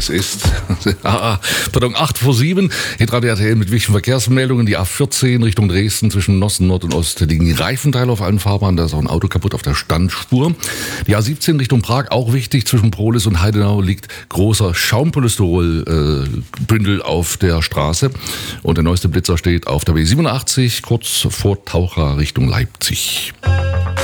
Es ist pardon, 8 vor 7. Hitradio RTL mit wichtigen Verkehrsmeldungen. Die A14 Richtung Dresden zwischen Osten, Nord und Ost liegen die Reifenteile auf allen Fahrbahnen. Da ist auch ein Auto kaputt auf der Standspur. Die A17 Richtung Prag, auch wichtig. Zwischen Prohlis und Heidenau liegt großer Schaumpolystyrol-Bündel auf der Straße. Und der neueste Blitzer steht auf der B87 kurz vor Taucher Richtung Leipzig.